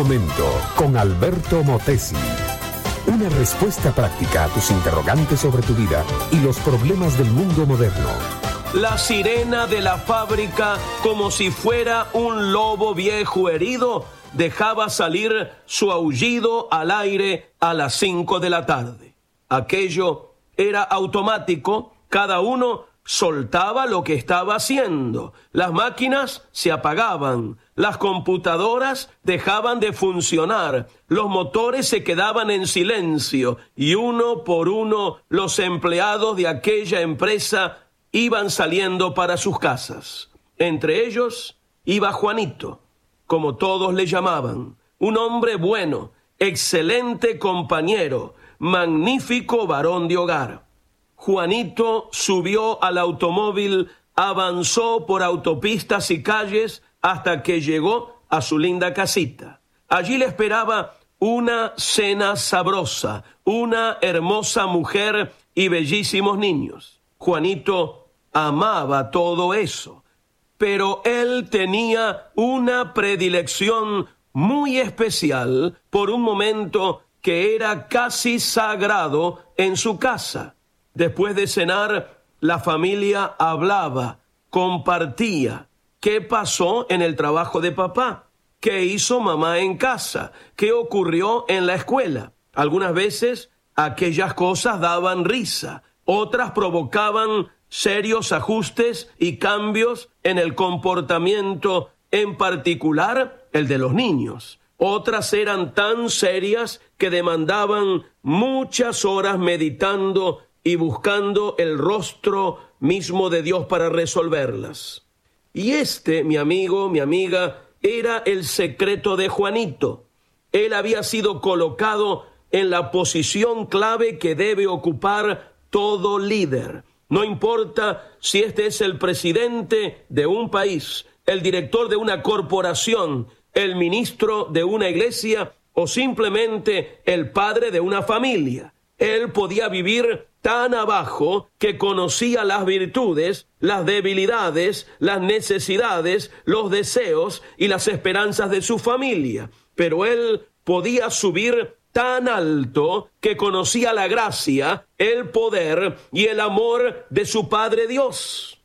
Momento con Alberto Motesi. Una respuesta práctica a tus interrogantes sobre tu vida y los problemas del mundo moderno. La sirena de la fábrica, como si fuera un lobo viejo herido, dejaba salir su aullido al aire a las 5 de la tarde. Aquello era automático, cada uno soltaba lo que estaba haciendo. Las máquinas se apagaban, las computadoras dejaban de funcionar, los motores se quedaban en silencio y uno por uno los empleados de aquella empresa iban saliendo para sus casas. Entre ellos iba Juanito, como todos le llamaban, un hombre bueno, excelente compañero, magnífico varón de hogar. Juanito subió al automóvil, avanzó por autopistas y calles hasta que llegó a su linda casita. Allí le esperaba una cena sabrosa, una hermosa mujer y bellísimos niños. Juanito amaba todo eso, pero él tenía una predilección muy especial por un momento que era casi sagrado en su casa. Después de cenar, la familia hablaba, compartía. ¿Qué pasó en el trabajo de papá? ¿Qué hizo mamá en casa? ¿Qué ocurrió en la escuela? Algunas veces aquellas cosas daban risa, otras provocaban serios ajustes y cambios en el comportamiento, en particular el de los niños. Otras eran tan serias que demandaban muchas horas meditando y buscando el rostro mismo de Dios para resolverlas. Y mi amigo, mi amiga, era el secreto de Juanito. Él había sido colocado en la posición clave que debe ocupar todo líder. No importa si este es el presidente de un país, el director de una corporación, el ministro de una iglesia o simplemente el padre de una familia. Él podía vivir tan abajo que conocía las virtudes, las debilidades, las necesidades, los deseos y las esperanzas de su familia. Pero él podía subir tan alto que conocía la gracia, el poder y el amor de su Padre Dios.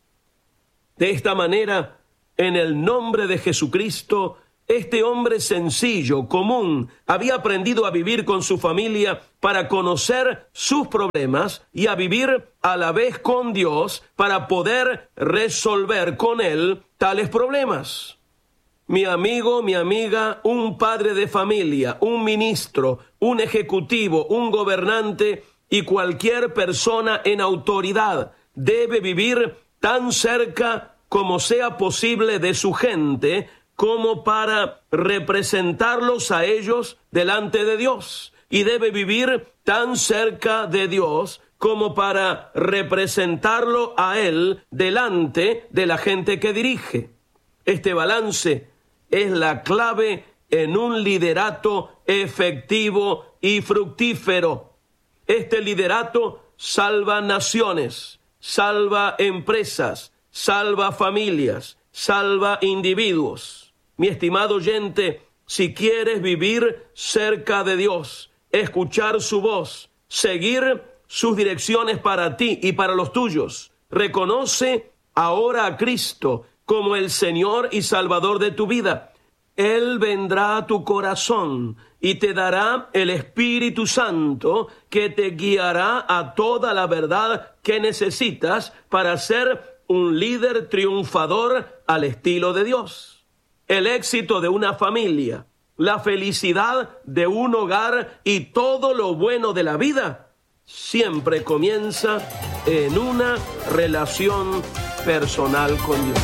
De esta manera, en el nombre de Jesucristo, este hombre sencillo, común, había aprendido a vivir con su familia para conocer sus problemas y a vivir a la vez con Dios para poder resolver con Él tales problemas. Mi amigo, mi amiga, un padre de familia, un ministro, un ejecutivo, un gobernante y cualquier persona en autoridad debe vivir tan cerca como sea posible de su gente, como para representarlos a ellos delante de Dios. Y debe vivir tan cerca de Dios como para representarlo a Él delante de la gente que dirige. Este balance es la clave en un liderato efectivo y fructífero. Este liderato salva naciones, salva empresas, salva familias, salva individuos. Mi estimado oyente, si quieres vivir cerca de Dios, escuchar su voz, seguir sus direcciones para ti y para los tuyos, reconoce ahora a Cristo como el Señor y Salvador de tu vida. Él vendrá a tu corazón y te dará el Espíritu Santo que te guiará a toda la verdad que necesitas para ser un líder triunfador al estilo de Dios. El éxito de una familia, la felicidad de un hogar y todo lo bueno de la vida siempre comienza en una relación personal con Dios.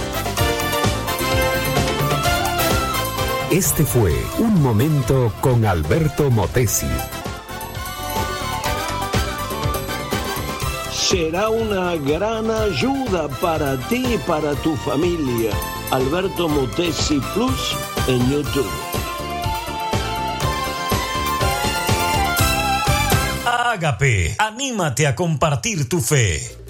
Este fue Un Momento con Alberto Motesi. Será una gran ayuda para ti y para tu familia. Alberto Motesi Plus en YouTube. Ágape, anímate a compartir tu fe.